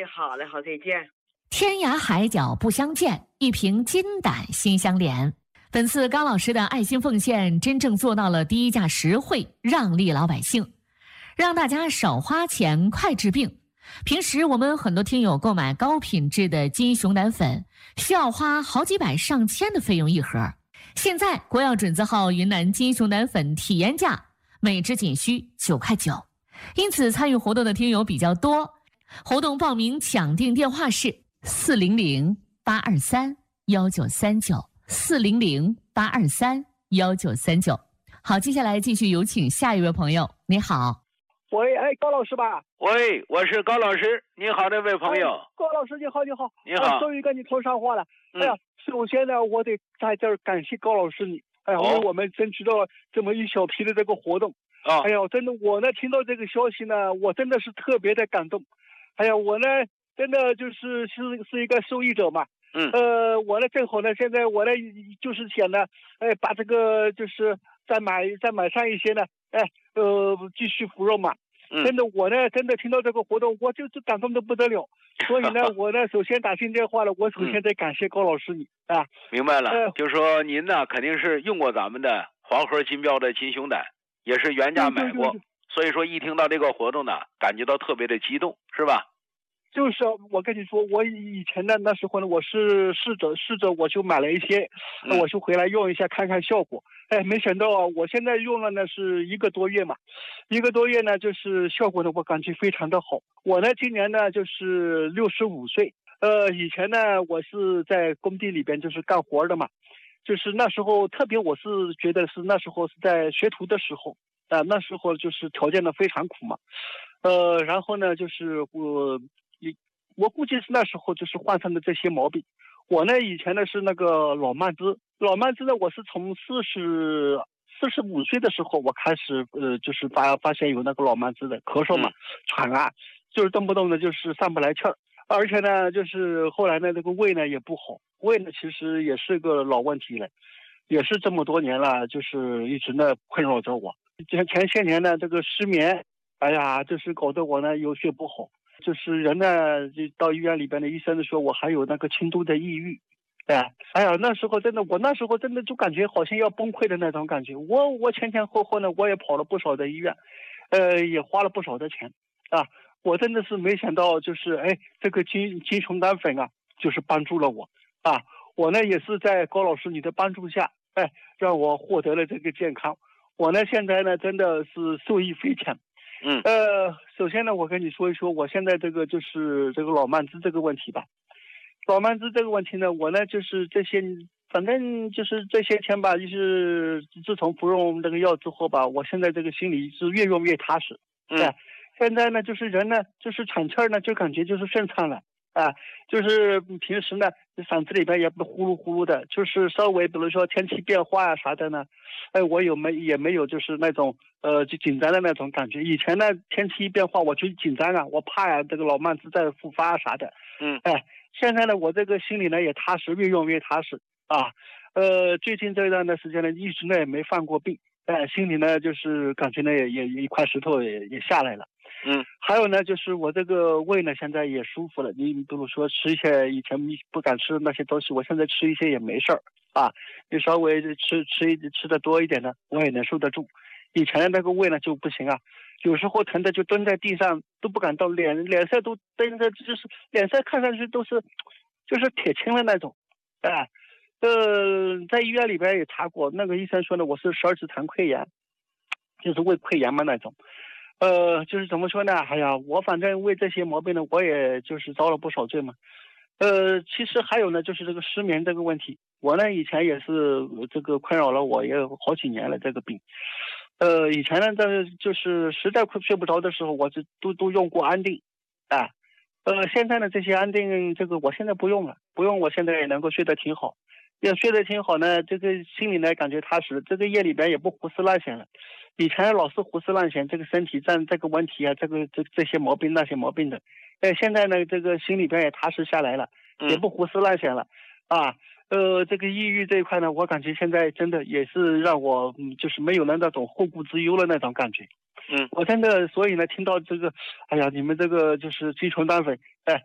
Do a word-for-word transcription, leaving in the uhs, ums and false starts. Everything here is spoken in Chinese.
好嘞，好，再见。 天涯海角不相见，一瓶金胆心相连。本次高老师的爱心奉献，真正做到了低价实惠，让利老百姓，让大家少花钱，快治病。平时我们很多听友购买高品质的金熊胆粉，需要花好几百上千的费用一盒。现在国药准字号云南金熊胆粉体验价每支仅需九块九，因此参与活动的听友比较多。活动报名抢订电话是四零零八二三幺九三九四零零八二三幺九三九。好，接下来继续有请下一位朋友。你好。 喂，哎，高老师吧？ 喂，我是高老师。你好，那位朋友。 哎、高老师，你好，你好。 你好。 终于跟你通上话了。 嗯、 哎呀，首先呢，我得在这儿感谢高老师你。哎呀， 哦、 我们争取到这么一小批的这个活动。 啊、哦。 哎呀，真的，我呢听到这个消息呢，我真的是特别的感动。哎呀，我呢真的就是是是一个受益者嘛。 嗯。 呃，我呢正好呢，现在我呢就是想呢，哎，把这个就是再买再买上一些呢，哎，呃，继续服用嘛。 嗯、 真的，我呢，真的听到这个活动，我就就感动的不得了。所以呢，我呢，首先打进电话了，我首先得感谢高老师你、嗯、啊。 明白了，呃、就是说您呢，肯定是用过咱们的黄河金标的金熊胆，也是原价买过， 对对对对， 所以说一听到这个活动呢，感觉到特别的激动，是吧？ 就是我跟你说，我以前呢，那时候呢，我是试着试着我就买了一些， 嗯、 我就回来用一下看看效果。哎，没想到啊，我现在用了呢是一个多月嘛，一个多月呢，就是效果呢，我感觉非常的好。我呢今年呢就是六十五岁，呃，以前呢我是在工地里边就是干活的嘛，就是那时候特别我是觉得是那时候是在学徒的时候啊、呃，那时候就是条件呢非常苦嘛，呃，然后呢就是我。我估计是那时候就是患上的这些毛病。我呢以前呢是那个老慢支，老慢支呢我是从四十四十五岁的时候我开始呃就是发发现有那个老慢支的咳嗽嘛、喘啊，就是动不动的就是上不来气儿，而且呢就是后来呢这个胃呢也不好，胃呢其实也是个老问题了，也是这么多年了，就是一直呢困扰着我。前前些年呢这个失眠，哎呀就是搞得我呢有些不好。就是人呢，就到医院里边的医生说我还有那个轻度的抑郁，哎，哎呀，那时候真的，我那时候真的就感觉好像要崩溃的那种感觉。我我前前后后呢，我也跑了不少的医院，呃，也花了不少的钱啊。我真的是没想到，就是哎，这个金金熊胆粉啊，就是帮助了我啊。我呢也是在高老师你的帮助下，哎，让我获得了这个健康。我呢现在呢真的是受益匪浅。 嗯， 呃，首先呢，我跟你说一说我现在这个就是这个老慢支这个问题吧。老慢支这个问题呢，我呢就是这些，反正就是这些天吧，就是自从服用这个药之后吧，我现在这个心里是越用越踏实。 嗯， 哎，现在呢，就是人呢，就是喘气儿呢，就感觉就是顺畅了。啊，就是平时呢，嗓子里边也不呼噜呼噜的，就是稍微比如说天气变化啊啥的呢，哎，我有没也没有就是那种呃就紧张的那种感觉。以前呢天气一变化我就紧张啊，我怕呀、啊、这个老慢支再复发啊啥的。 嗯， 哎，现在呢我这个心里呢也踏实，越用越踏实啊。呃，最近这段的时间呢，一直呢也没犯过病，哎，心里呢就是感觉呢也也一块石头也也下来了。 嗯， 还有呢，就是我这个胃呢，现在也舒服了。你比如说吃一些以前不敢吃的那些东西，我现在吃一些也没事儿啊。你稍微吃吃吃的多一点呢，我也能受得住。以前的那个胃呢就不行啊，有时候疼的就蹲在地上都不敢动，脸脸色都瞪着，就是脸色看上去都是就是铁青的那种，啊。呃，在医院里边也查过，那个医生说呢，我是十二指肠溃疡，就是胃溃疡嘛那种。呃，就是怎么说呢？哎呀，我反正为这些毛病呢，我也就是遭了不少罪嘛。呃，其实还有呢，就是这个失眠这个问题，我呢以前也是这个困扰了我也有好几年了这个病。呃，以前呢，这就是实在睡不着的时候，我就都都用过安定，啊，呃，现在呢这些安定这个我现在不用了，不用，我现在也能够睡得挺好，也睡得挺好呢，这个心里呢感觉踏实，这个夜里边也不胡思乱想了。以前老是胡思乱想，这个身体占这个问题啊，这个这这些毛病那些毛病的，哎，现在呢这个心里边也踏实下来了，也不胡思乱想了，啊。呃，这个抑郁这一块呢，我感觉现在真的也是让我，嗯，就是没有了那种后顾之忧的那种感觉。 嗯， 我真的，所以呢，听到这个，哎呀，你们这个就是金熊胆粉，哎，